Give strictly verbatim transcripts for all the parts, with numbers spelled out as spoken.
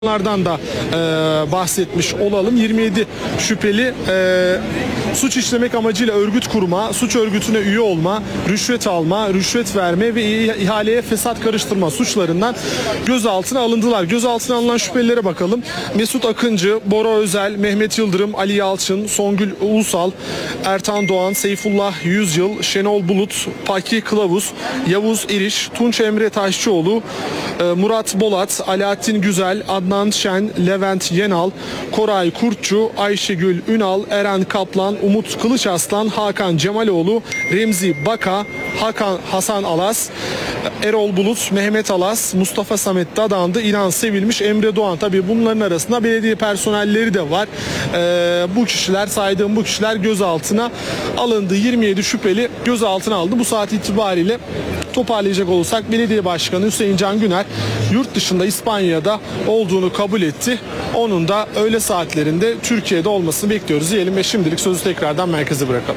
Lardan da e, bahsetmiş olalım. yirmi yedi şüpheli e, suç işlemek amacıyla örgüt kurma, suç örgütüne üye olma, rüşvet alma, rüşvet verme ve ihaleye fesat karıştırma suçlarından gözaltına alındılar. Gözaltına alınan şüphelilere bakalım. Mesut Akıncı, Bora Özel, Mehmet Yıldırım, Ali Yalçın, Songül Ulusal, Ertan Doğan, Seyfullah Yüzyıl, Şenol Bulut, Paki Kılavuz, Yavuz İriş, Tunç Emre Taşçıoğlu, e, Murat Bolat, Alaaddin Güzel, Adnan Adnan Şen, Levent Yenal, Koray Kurtçu, Ayşegül Ünal, Eren Kaplan, Umut Kılıçaslan, Hakan Cemaloğlu, Remzi Baka, Hakan Hasan Alas, Erol Bulut, Mehmet Alas, Mustafa Samet Dadandı, İlhan Sevilmiş, Emre Doğan. Tabii bunların arasında belediye personelleri de var. Ee, bu kişiler, saydığım bu kişiler gözaltına alındı. yirmi yedi şüpheli gözaltına aldı. Bu saat itibariyle toparlayacak olursak Belediye Başkanı Hüseyin Can Güner yurt dışında İspanya'da olduğunu kabul etti. Onun da öğle saatlerinde Türkiye'de olmasını bekliyoruz diyelim ve şimdilik sözü tekrardan merkeze bırakalım.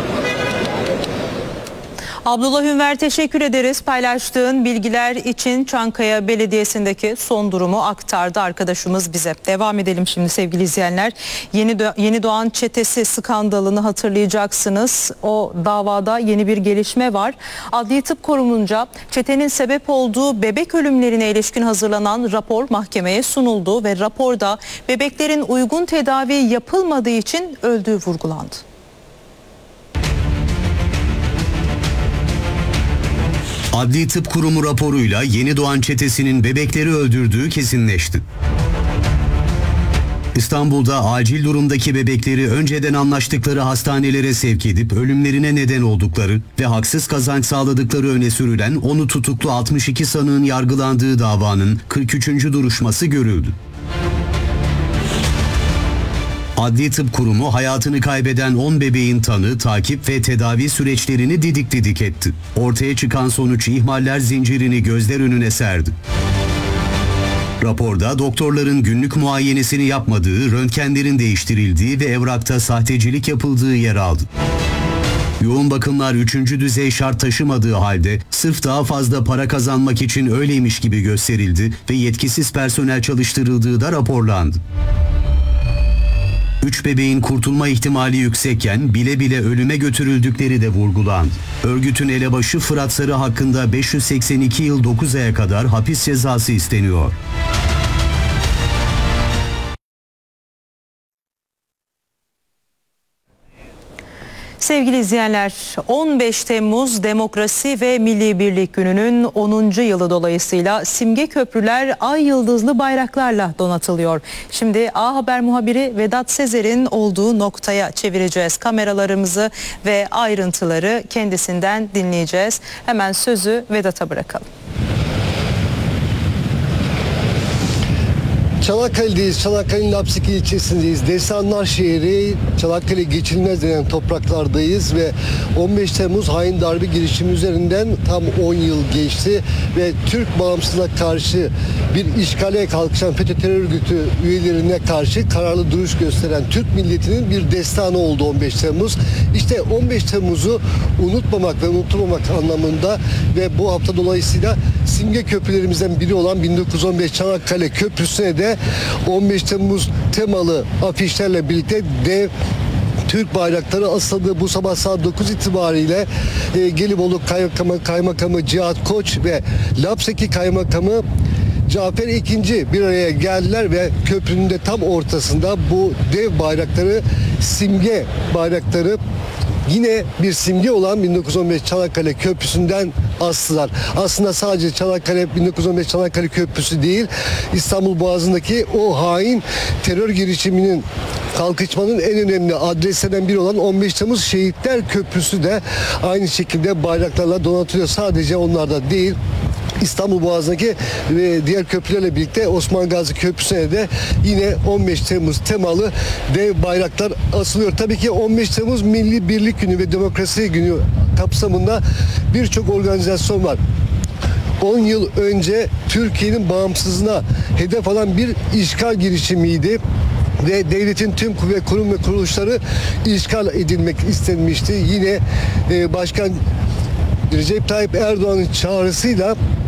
Abdullah Ünver, teşekkür ederiz. Paylaştığın bilgiler için Çankaya Belediyesi'ndeki son durumu aktardı arkadaşımız bize. Devam edelim şimdi sevgili izleyenler. Yeni, Yeni Doğan Çetesi skandalını hatırlayacaksınız. O davada yeni bir gelişme var. Adli Tıp Kurumu'nca çetenin sebep olduğu bebek ölümlerine ilişkin hazırlanan rapor mahkemeye sunuldu ve raporda bebeklerin uygun tedavi yapılmadığı için öldüğü vurgulandı. Adli Tıp Kurumu raporuyla Yeni Doğan Çetesi'nin bebekleri öldürdüğü kesinleşti. İstanbul'da acil durumdaki bebekleri önceden anlaştıkları hastanelere sevk edip ölümlerine neden oldukları ve haksız kazanç sağladıkları öne sürülen onu tutuklu altmış iki sanığın yargılandığı davanın kırk üçüncü duruşması görüldü. Adli Tıp Kurumu hayatını kaybeden on bebeğin tanı, takip ve tedavi süreçlerini didik didik etti. Ortaya çıkan sonuç ihmaller zincirini gözler önüne serdi. Raporda doktorların günlük muayenesini yapmadığı, röntgenlerin değiştirildiği ve evrakta sahtecilik yapıldığı yer aldı. Yoğun bakımlar üçüncü düzey şart taşımadığı halde sırf daha fazla para kazanmak için öyleymiş gibi gösterildi ve yetkisiz personel çalıştırıldığı da raporlandı. Üç bebeğin kurtulma ihtimali yüksekken bile bile ölüme götürüldükleri de vurgulandı. Örgütün elebaşı Fırat Sarı hakkında beş yüz seksen iki yıl dokuz aya kadar hapis cezası isteniyor. Sevgili izleyenler, on beş Temmuz Demokrasi ve Milli Birlik Günü'nün onuncu yılı dolayısıyla simge köprüler ay yıldızlı bayraklarla donatılıyor. Şimdi A Haber muhabiri Vedat Sezer'in olduğu noktaya çevireceğiz kameralarımızı ve ayrıntıları kendisinden dinleyeceğiz. Hemen sözü Vedat'a bırakalım. Çanakkale'deyiz. Çanakkale'nin Lapseki ilçesindeyiz. Destanlar şehri, Çanakkale geçilmez denen topraklardayız ve on beş Temmuz hain darbe girişimi üzerinden tam on yıl geçti ve Türk bağımsızlığına karşı bir işgale kalkışan FETÖ terör örgütü üyelerine karşı kararlı duruş gösteren Türk milletinin bir destanı oldu on beş Temmuz. İşte on beş Temmuz'u unutmamak ve unutmamak anlamında ve bu hafta dolayısıyla simge köprülerimizden biri olan bin dokuz yüz on beş Çanakkale Köprüsü'ne de on beş Temmuz temalı afişlerle birlikte dev Türk bayrakları asıldı. Bu sabah saat dokuz itibariyle e, Gelibolu Kaymakamı, Kaymakamı Cihat Koç ve Lapseki Kaymakamı Cafer ikinci bir araya geldiler ve köprünün de tam ortasında bu dev bayrakları, simge bayrakları yine bir simge olan bin dokuz yüz on beş Çanakkale Köprüsü'nden astılar. Aslında sadece Çanakkale bin dokuz yüz on beş Çanakkale Köprüsü değil, İstanbul Boğazı'ndaki o hain terör girişiminin kalkışmanın en önemli adreslerinden biri olan on beş Temmuz Şehitler Köprüsü de aynı şekilde bayraklarla donatılıyor. Sadece onlar da değil, İstanbul Boğazı'ndaki ve diğer köprülerle birlikte Osman Gazi Köprüsü'ne de yine on beş Temmuz temalı dev bayraklar asılıyor. Tabii ki on beş Temmuz Milli Birlik Günü ve Demokrasi Günü kapsamında birçok organizasyon var. on yıl önce Türkiye'nin bağımsızlığına hedef alan bir işgal girişimiydi ve devletin tüm kuvvet kurum ve kuruluşları işgal edilmek istenmişti. Yine e, Başkan Recep Tayyip Erdoğan'ın çağrısıyla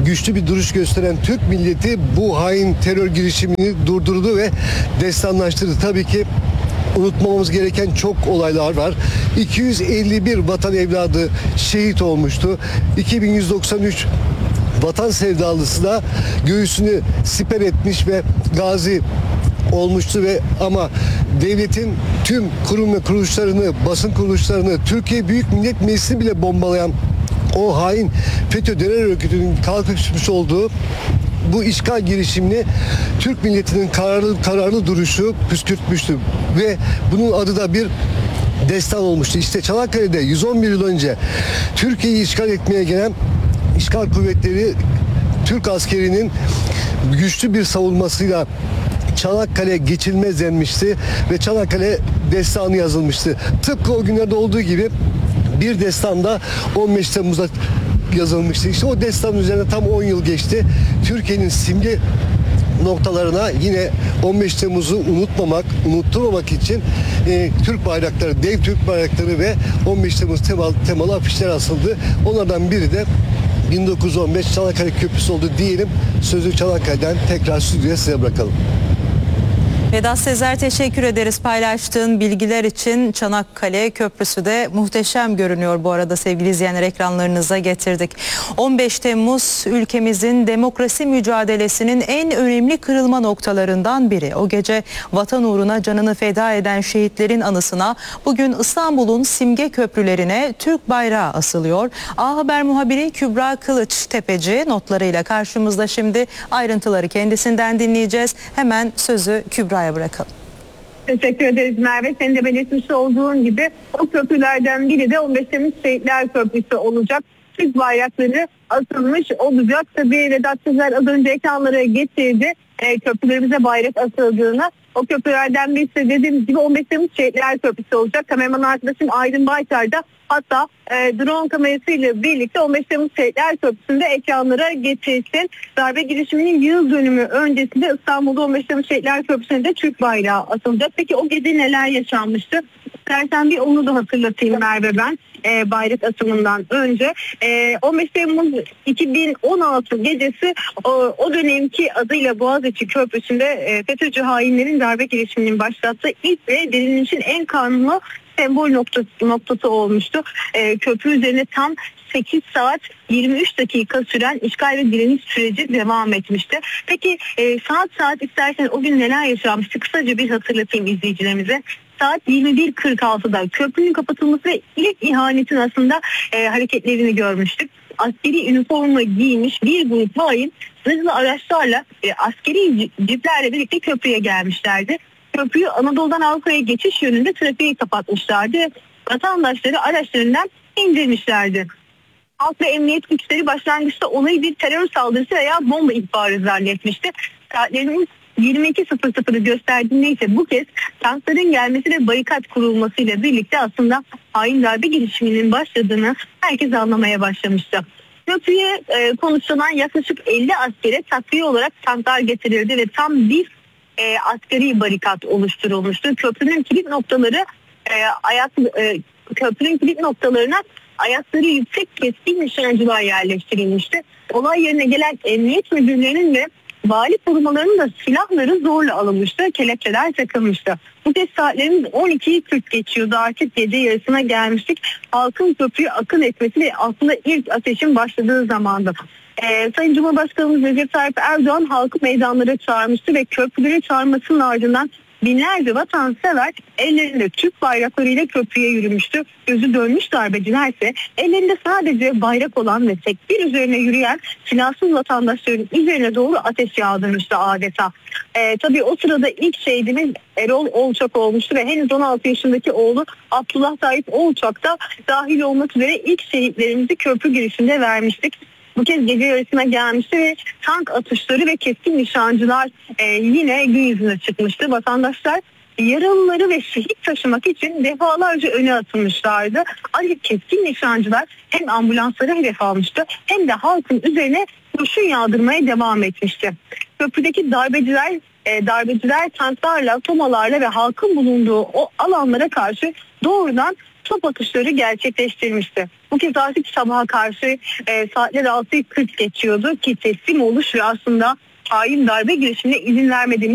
güçlü bir duruş gösteren Türk milleti bu hain terör girişimini durdurdu ve destanlaştırdı. Tabii ki unutmamamız gereken çok olaylar var. iki yüz elli bir vatan evladı şehit olmuştu. iki bin yüz doksan üç vatan sevdalısı da göğsünü siper etmiş ve gazi olmuştu ve ama devletin tüm kurum ve kuruluşlarını, basın kuruluşlarını, Türkiye Büyük Millet Meclisi'ni bile bombalayan o hain FETÖ terör örgütünün kalkışmış olduğu bu işgal girişimini Türk milletinin kararlı kararlı duruşu püskürtmüştü ve bunun adı da bir destan olmuştu. İşte Çanakkale'de yüz on bir yıl önce Türkiye'yi işgal etmeye gelen işgal kuvvetleri Türk askerinin güçlü bir savunmasıyla Çanakkale geçilmez denmişti ve Çanakkale destanı yazılmıştı. Tıpkı o günlerde olduğu gibi bir destan da on beş Temmuz'da yazılmıştı. İşte o destanın üzerine tam on yıl geçti. Türkiye'nin simge noktalarına yine on beş Temmuz'u unutmamak, unutturmamak için e, Türk bayrakları, dev Türk bayrakları ve on beş Temmuz temalı, temalı afişler asıldı. Onlardan biri de bin dokuz yüz on beş Çanakkale Köprüsü oldu diyelim. Sözü Çanakkale'den tekrar stüdyoya size bırakalım. Vedat Sezer, teşekkür ederiz paylaştığın bilgiler için. Çanakkale Köprüsü de muhteşem görünüyor bu arada sevgili izleyenler, ekranlarınıza getirdik. on beş Temmuz ülkemizin demokrasi mücadelesinin en önemli kırılma noktalarından biri. O gece vatan uğruna canını feda eden şehitlerin anısına bugün İstanbul'un simge köprülerine Türk bayrağı asılıyor. A Haber muhabiri Kübra Kılıçtepeci notlarıyla karşımızda, şimdi ayrıntıları kendisinden dinleyeceğiz. Hemen sözü Kübra'ya bırakalım. Teşekkür ederiz Merve. Senin de belirtmiş olduğun gibi o köprülerden biri de on beş Temmuz Şehitler Köprüsü olacak. Türk bayrakları asılmış olacak. Tabii Vedat Sezer az önce ekranlara getirdi. E, köprülerimize bayrak asıldığını. O köprülerden birisi dediğimiz gibi on beş Temmuz Şehitler Köprüsü olacak. Kameraman arkadaşım Aydın Baytar da hatta e, drone kamerasıyla birlikte on beş Temmuz Şehitler Köprüsü'nde ekranlara getirsin. Darbe girişiminin yıl dönümü öncesinde İstanbul'da on beş Temmuz Şehitler Köprüsü'nde Türk bayrağı asılacak. Peki o gece neler yaşanmıştı? İstersen bir onu da hatırlatayım Merve ben. E, bayrak asımından önce e, on beş Temmuz iki bin on altı gecesi o, o dönemki adıyla Boğaziçi Köprüsü'nde e, FETÖ'cü hainlerin darbe girişiminin başlattığı ilk ve direnişin en kanlı sembol noktası, noktası olmuştu. E, köprü üzerine tam sekiz saat yirmi üç dakika süren işgal ve direniş süreci devam etmişti. Peki e, saat saat istersen o gün neler yaşanmıştı? Kısaca bir hatırlatayım izleyicilerimize. Saat yirmi bir kırk altıda köprünün kapatılması ve ilk ihanetin aslında e, hareketlerini görmüştük. Askeri üniforma giymiş bir grup hain hızlı araçlarla e, askeri ciplerle birlikte köprüye gelmişlerdi. Köprüyü Anadolu'dan Avrupa'ya geçiş yönünde trafiği kapatmışlardı. Vatandaşları araçlarından indirmişlerdi. Halk ve emniyet güçleri başlangıçta olayı bir terör saldırısı veya bomba ihbarı zannetmişti. Saatlerinin yirmi iki sıfır sıfırı gösterdiğinde ise bu kez tankların gelmesi ve barikat kurulmasıyla birlikte aslında hain darbe girişiminin başladığını herkes anlamaya başlamıştı. Köprüye e, konuşulan yaklaşık elli askere takviye olarak tanklar getirildi ve tam bir e, askeri barikat oluşturulmuştu. Köprünün kilit noktaları e, ayak e, köprünün kilit noktalarına ayakları yüksek keskin nişancılar yerleştirilmişti. Olay yerine gelen emniyet müdürlerinin ve vali korumalarının da silahları zorla alınmıştı, kelepçeler takılmıştı. Bu kez saatlerimiz on ikiyi kırk geçiyordu, artık gece yarısına gelmiştik. Halkın köprüye akın etmesi ve aslında ilk ateşin başladığı zamandı. Ee, Sayın Cumhurbaşkanımız Recep Tayyip Erdoğan halkı meydanlara çağırmıştı ve köprülere çağırmasının ardından binlerce vatansever ellerinde Türk bayraklarıyla köprüye yürümüştü. Gözü dönmüş darbecilerse ellerinde sadece bayrak olan ve tekbir üzerine yürüyen silahsız vatandaşların üzerine doğru ateş yağdırmıştı adeta. Ee, tabii o sırada ilk şehidimiz Erol Olçak olmuştu ve henüz on altı yaşındaki oğlu Abdullah Tayyip Olçak da dahil olmak üzere ilk şehitlerimizi köprü girişinde vermiştik. Bu kez gece yarısına gelmişti ve tank atışları ve keskin nişancılar e, yine gün yüzüne çıkmıştı. Vatandaşlar yaralıları ve şehit taşımak için defalarca öne atılmışlardı. Ancak keskin nişancılar hem ambulanslara hedef almıştı hem de halkın üzerine kurşun yağdırmaya devam etmişti. Köprüdeki darbeciler e, darbeciler tanklarla, tomalarla ve halkın bulunduğu o alanlara karşı doğrudan top atışları gerçekleştirmişti. Bu kez artık sabaha karşı e, saatler altıyı kırk geçiyordu ki teslim oluş ve aslında hain darbe girişimine izin vermediğini